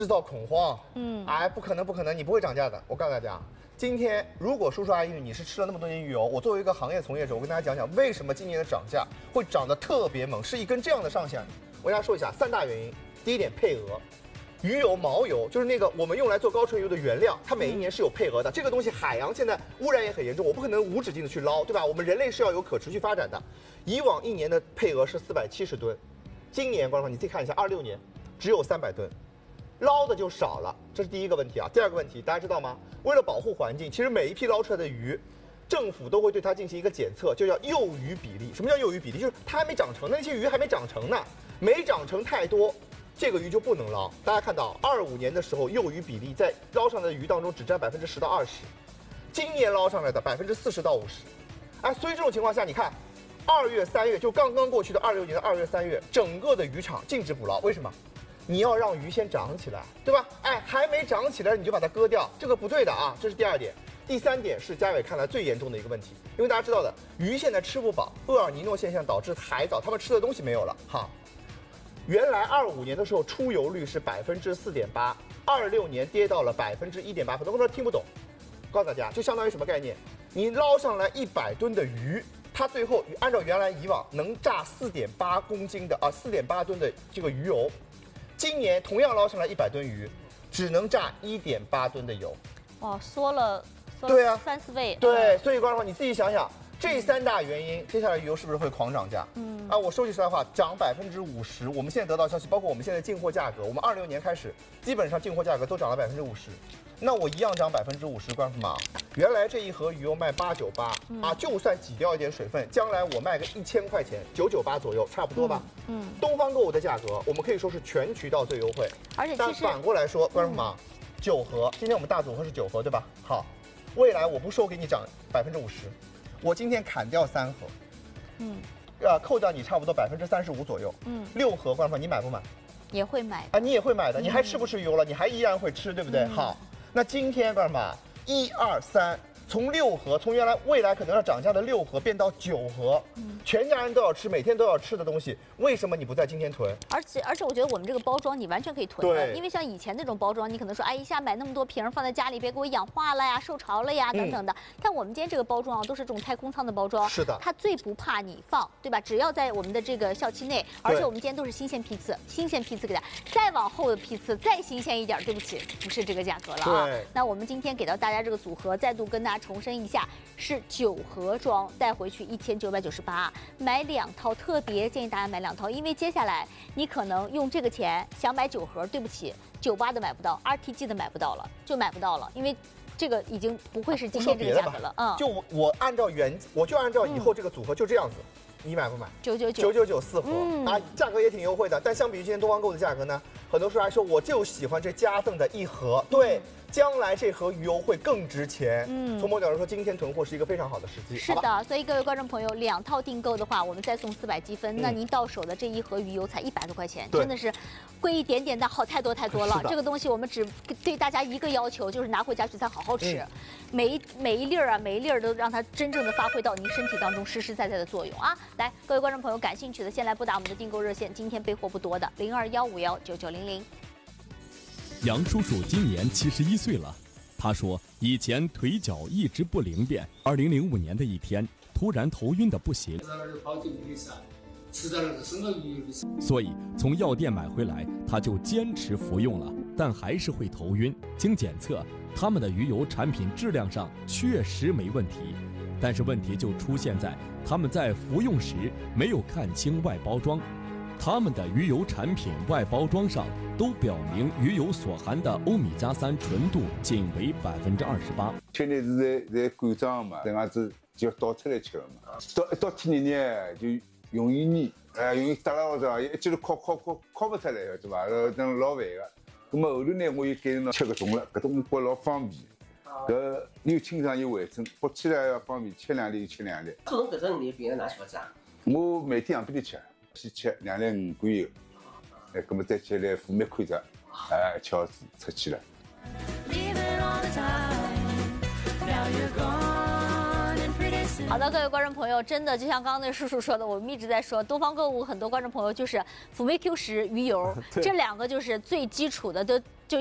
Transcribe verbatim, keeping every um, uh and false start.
制造恐慌。嗯，哎，不可能，不可能，你不会涨价的。我告诉大家，今天如果叔叔阿姨你是吃了那么多年鱼油，我作为一个行业从业者，我跟大家讲讲为什么今年的涨价会涨得特别猛，是一根这样的上限。我跟大家说一下三大原因。第一点，配额。 鱼油、毛油就是那个我们用来做高纯油的原料，它每一年是有配额的。这个东西海洋现在污染也很严重，我不可能无止境的去捞，对吧？我们人类是要有可持续发展的。以往一年的配额是四百七十吨，今年观众朋友你自己看一下，二六年只有三百吨，捞的就少了，这是第一个问题啊。第二个问题，大家知道吗？为了保护环境，其实每一批捞出来的鱼，政府都会对它进行一个检测，就叫幼鱼比例。什么叫幼鱼比例？就是它还没长成，那些鱼还没长成呢，没长成太多。 这个鱼就不能捞。大家看到，二五年的时候，幼鱼比例在捞上来的鱼当中只占百分之十到二十，今年捞上来的百分之四十到五十。哎，所以这种情况下，你看，二月、三月就刚刚过去的二六年的二月、三月，整个的渔场禁止捕捞。为什么？你要让鱼先长起来，对吧？哎，还没长起来你就把它割掉，这个不对的啊。这是第二点。第三点是嘉伟看来最严重的一个问题，因为大家知道的，鱼现在吃不饱，厄尔尼诺现象导致海藻它们吃的东西没有了哈。 原来二五年的时候出油率是百分之四点八，二六年跌到了百分之一点八。很多观众听不懂，告诉大家，就相当于什么概念？你捞上来一百吨的鱼，它最后按照原来以往能榨四点八公斤的啊，四点八吨的这个鱼油，今年同样捞上来一百吨鱼，只能榨一点八吨的油。 哇，缩了，缩对啊， 了三四倍。 对，所以观众朋友你自己想想。 这三大原因，接下来鱼油是不是会狂涨价？嗯啊，我说句实在话，涨百分之五十。我们现在得到消息，包括我们现在进货价格，我们二六年开始，基本上进货价格都涨了百分之五十。那我一样涨百分之五十，观众们啊，原来这一盒鱼油卖八九八啊，就算挤掉一点水分，将来我卖个一千块钱，九九八左右，差不多吧？嗯，嗯东方购物的价格，我们可以说是全渠道最优惠。 而且但反过来说，观众们啊，九盒，今天我们大组合是九盒，对吧？好，未来我不说给你涨百分之五十。 我今天砍掉三盒，嗯，呃，扣掉你差不多百分之三十五左右，嗯，六盒，观众朋友你买不买？ 也会买啊，你也会买的，你还吃不吃鱼油了？你还依然会吃，对不对？嗯、好，那今天观众们，一二三，从六盒，从原来未来可能要涨价的六盒变到九盒，嗯，全家人都要吃，每天都要吃的东西，为什么你不在今天囤？ 而且而且，我觉得我们这个包装你完全可以囤的，因为像以前那种包装，你可能说，哎，一下买那么多瓶放在家里，别给我氧化了呀、受潮了呀等等的。嗯、但我们今天这个包装啊，都是这种太空舱的包装， 是的， 它最不怕你放，对吧？只要在我们的这个效期内，而且我们今天都是新鲜批次，新鲜批次给大家，再往后的批次再新鲜一点，对不起，不是这个价格了啊。 对， 那我们今天给到大家这个组合，再度跟大家重申一下。 是九盒装，带回去一千九百九十八，买两套，特别建议大家买两套，因为接下来你可能用这个钱想买九盒，对不起，九八的买不到 ，R T G 的买不到了，就买不到了，因为这个已经不会是今天这个价格了。嗯， 就我我按照原，我就按照以后这个组合就这样子。嗯 你买不买？ 九九九九九九四盒、嗯、啊，价格也挺优惠的。但相比于今天东方购的价格呢，很多时候还说我就喜欢这加赠的一盒。对，嗯、将来这盒鱼油会更值钱。嗯，从某种角度说，今天囤货是一个非常好的时机。 是的，所以各位观众朋友，两套订购的话，我们再送四百积分，嗯、那您到手的这一盒鱼油才一百多块钱，真的是贵一点点，但好太多太多了。这个东西我们只对大家一个要求，就是拿回家聚餐好好吃，嗯、每一每一粒儿啊，每一粒儿都让它真正的发挥到您身体当中实实在在的作用啊！来，各位观众朋友，感兴趣的先来拨打我们的订购热线，今天备货不多的零二幺五幺九九零零。 杨叔叔今年七十一岁了，他说以前腿脚一直不灵便，二零零五年的一天突然头晕的不行，所以从药店买回来，他就坚持服用了，但还是会头晕。经检测，他们的鱼油产品质量上确实没问题。但是问题就出现在他们在服用时没有看清外包装，他们的鱼油产品外包装上都表明鱼油所含的欧米加三纯度仅为百分之二十八。 现在是在在灌装嘛，这样子就要倒出来吃了嘛。到一到天热呢，就容易腻，哎，容易耷拉着，一记头敲敲敲敲不出来，对吧？呃，那老烦个。那么后头呢，我又改成吃搿种了，搿种觉老方便。 搿又清爽又卫生，喝起来要方便，吃两粒就吃两粒。 做侬搿种你平常哪吃法子啊？ 我每天样边头吃，先吃两粒五罐油，哎，搿么再吃来副面看着，哎，吃好子出去了。 好的，各位观众朋友，真的就像刚刚那叔叔说的，我们一直在说，东方购物很多观众朋友就是辅酶 Q 十鱼油，这两个就是最基础的，都